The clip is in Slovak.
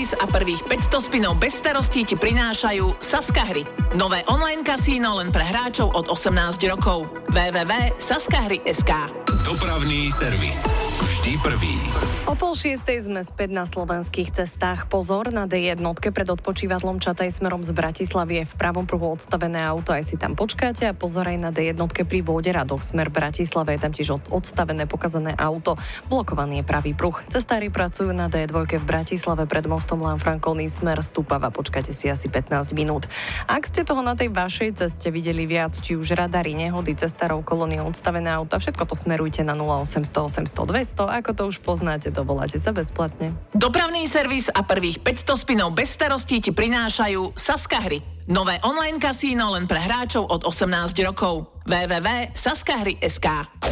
servis a prvých 500 spinov bez starostí ti prinášajú Saska Hry. Nové online kasíno len pre hráčov od 18 rokov. www.saskahry.sk. Dopravný servis. Vždy prvý. O 5:30 sme späť na slovenských cestách. Pozor, na D1 pred odpočívadlom Čatej smerom z Bratislavy je v pravom pruhu odstavené auto, aj si tam počkáte, a pozor aj na D1 pri Voderadoch smer Bratislave, je tam tiež odstavené pokazané auto. Blokovaný je pravý pruh. Cestári pracujú na D2 v Bratislave pred mostom Lanfrankovný smer Stupava, počkáte si asi 15 minút. Ak ste toho na tej vašej ceste videli viac, či už radary, nehody, cestárov, kolónie, odstavené auta, všetko to smerujte na 0800 800 200, ako to už poznáte, dovoláte sa bezplatne. Dopravný servis a prvých 500 spinov bez starostí ti prinášajú Saska Hry. Nové online kasíno len pre hráčov od 18 rokov. www.saskahry.sk.